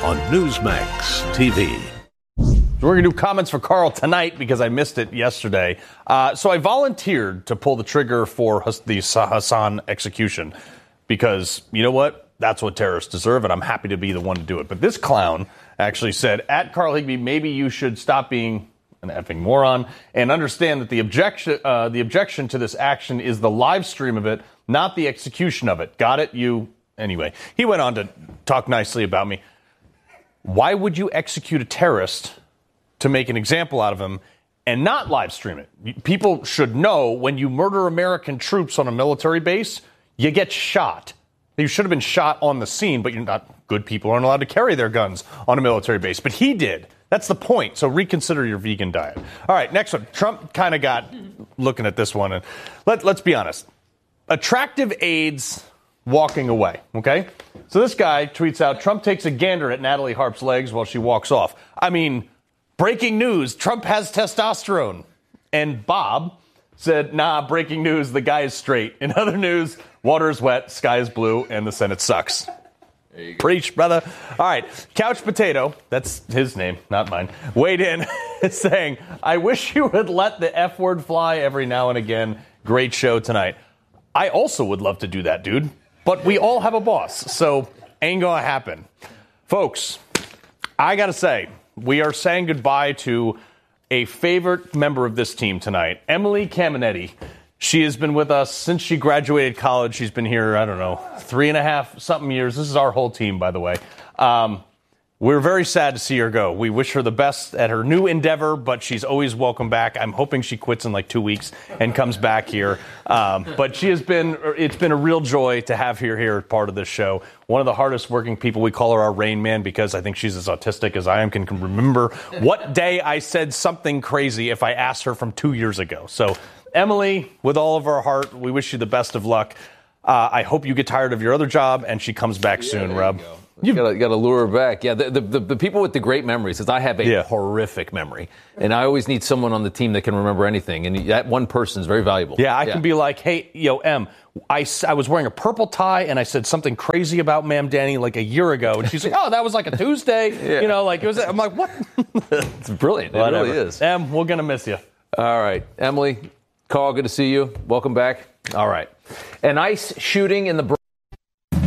on Newsmax TV. We're going to do comments for Carl tonight because I missed it yesterday. So I volunteered to pull the trigger for the Hassan execution because, you know what? That's what terrorists deserve, and I'm happy to be the one to do it. But this clown actually said, at Carl Higbie, maybe you should stop being an effing moron and understand that the objection to this action is the live stream of it, not the execution of it. Got it? Anyway, he went on to talk nicely about me. Why would you execute a terrorist to make an example out of him and not live stream it? People should know when you murder American troops on a military base, you get shot. You should have been shot on the scene, but you're not. Good people aren't allowed to carry their guns on a military base. But he did. That's the point. So reconsider your vegan diet. All right, next one. Trump kind of got looking at this one. And let's be honest. Attractive aides walking away, okay? So this guy tweets out, Trump takes a gander at Natalie Harp's legs while she walks off. I mean, breaking news, Trump has testosterone. And Bob said, nah, breaking news, the guy is straight. In other news, water is wet, sky is blue, and the Senate sucks. Preach, brother. All right, Couch Potato, that's his name, not mine, weighed in saying, I wish you would let the F word fly every now and again. Great show tonight. I also would love to do that, dude. But we all have a boss, so ain't gonna happen. Folks, I gotta say, we are saying goodbye to a favorite member of this team tonight, Emily Caminetti. She has been with us since she graduated college. She's been here, 3.5 something years. This is our whole team, by the way. We're very sad to see her go. We wish her the best at her new endeavor, but she's always welcome back. I'm hoping she quits in like 2 weeks and comes back here. But it's been a real joy to have her here as part of this show. One of the hardest working people. We call her our Rain Man because I think she's as autistic as I am, can remember what day I said something crazy if I asked her from 2 years ago. So, Emily, with all of our heart, we wish you the best of luck. I hope you get tired of your other job and she comes back soon, Rob. You got to lure her back. Yeah, the people with the great memories, because I have a horrific memory, and I always need someone on the team that can remember anything, and that one person is very valuable. Yeah, I can be like, hey, Em, I was wearing a purple tie, and I said something crazy about Ma'am Danny like a year ago, and she's like, oh, that was like a Tuesday, like it was. I'm like, what? It's brilliant. It really is. Em, we're gonna miss you. All right, Emily, Carl, good to see you. Welcome back. All right, an ICE shooting in the